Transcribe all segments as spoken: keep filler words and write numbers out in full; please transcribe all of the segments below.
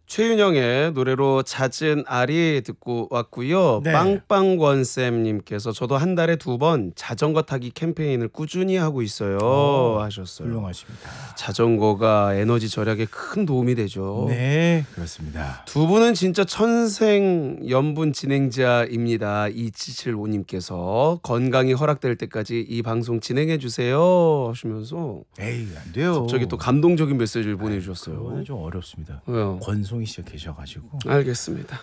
최윤영의 노래로 잦은 알이 듣고 왔고요. 네. 빵빵권쌤님께서 저도 한 달에 두 번 자전거 타기 캠페인을 꾸준히 하고 있어요 오, 하셨어요. 훌륭하십니다. 자전거가 에너지 절약에 큰 도움이 되죠. 네, 그렇습니다. 두 분은 진짜 천생연분 진행자입니다. 이칠칠오님께서 건강이 허락될 때까지 이 방송 진행해 주세요 하시면서 에이, 안 돼요. 갑자기 또 감동적인 메시지를 보내주셨어요. 그거는 좀 어렵습니다. 왜요? 권송이 씨가 계셔가지고. 알겠습니다.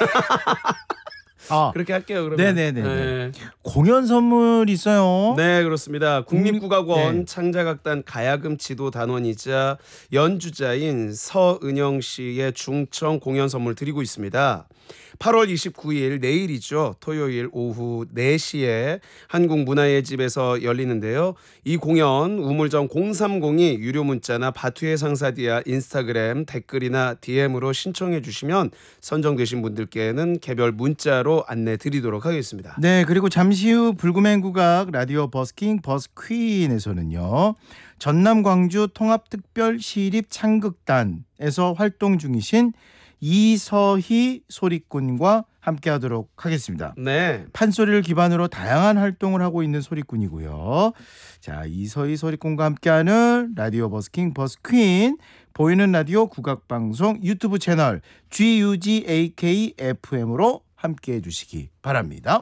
아, 그렇게 할게요. 그러면. 네네네. 네. 공연 선물 있어요. 네, 그렇습니다. 국립국악원 네. 창작악단 가야금 지도 단원이자 연주자인 서은영 씨의 중청 공연 선물 드리고 있습니다. 팔월 이십구일 내일이죠. 토요일 오후 네 시에 한국문화의 집에서 열리는데요. 이 공연 우물정 공삼공이 유료 문자나 바투의 상사디아 인스타그램 댓글이나 디엠으로 신청해 주시면 선정되신 분들께는 개별 문자로 안내 드리도록 하겠습니다. 네, 그리고 잠시 후 불구맨 국악 라디오 버스킹 버스퀸에서는요. 전남 광주 통합특별 시립 창극단에서 활동 중이신 이서희 소리꾼과 함께하도록 하겠습니다. 네. 판소리를 기반으로 다양한 활동을 하고 있는 소리꾼이고요. 자, 이서희 소리꾼과 함께하는 라디오 버스킹 버스퀸 보이는 라디오 국악방송 유튜브 채널 지유지에이케이에프엠으로 함께해 주시기 바랍니다.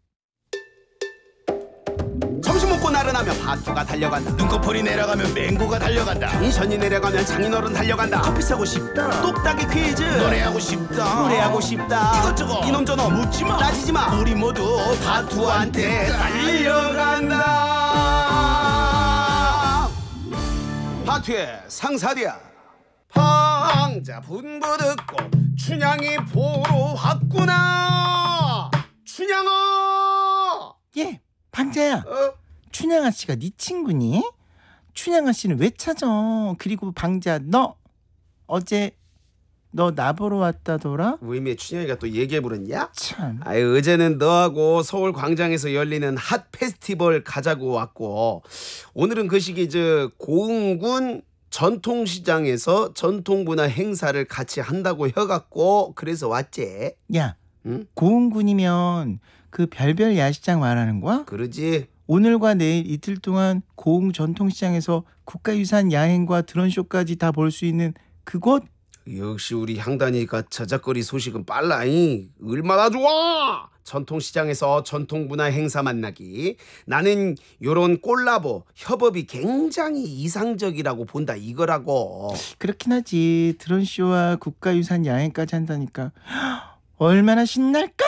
점심 먹고 나른하면 바투가 달려간다. 눈꺼풀이 내려가면 맹구가 달려간다. 텐션이 내려가면 장인어른 달려간다. 커피 사고 싶다. 똑딱이 퀴즈. 노래하고 싶다. 노래하고 싶다. 이것저것 이놈 저놈 묻지마. 따지지마. 우리 모두 바투한테 달려간다. 바투의 상사디아. 방자 분부 듣고 춘향이 보러 왔구나. 춘향아. 예, 방자야. 어? 춘향아 씨가 네 친구니? 춘향아 씨는 왜 찾아? 그리고 방자 너 어제 너 나보러 왔다더라? 무의미에 춘향이가 또 얘기해 부르냐? 참. 아유, 어제는 너하고 서울 광장에서 열리는 핫 페스티벌 가자고 왔고 오늘은 그 시기 저 고흥군 전통시장에서 전통문화 행사를 같이 한다고 해갖고 그래서 왔지. 야, 응? 고흥군이면 그 별별 야시장 말하는 거야? 그러지. 오늘과 내일 이틀 동안 고흥 전통시장에서 국가유산 야행과 드론쇼까지 다 볼 수 있는 그곳? 역시 우리 향단이가 저작거리 소식은 빨라잉. 얼마나 좋아. 전통시장에서 전통문화 행사 만나기. 나는 요런 콜라보 협업이 굉장히 이상적이라고 본다 이거라고. 그렇긴 하지. 드론쇼와 국가유산 야행까지 한다니까 얼마나 신날까?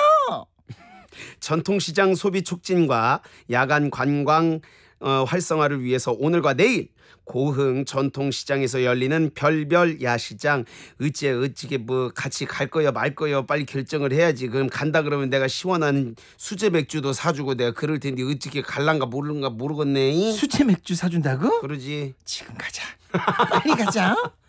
전통시장 소비 촉진과 야간 관광 어, 활성화를 위해서 오늘과 내일 고흥 전통시장에서 열리는 별별 야시장 어째 어찌게 뭐 같이 갈 거야 말 거야 빨리 결정을 해야지. 그럼 간다 그러면 내가 시원한 수제 맥주도 사주고 내가 그럴 텐데 어떻게 갈란가 모르는가 모르겠네. 수제 맥주 사준다고? 그러지. 지금 가자. 빨리 가자.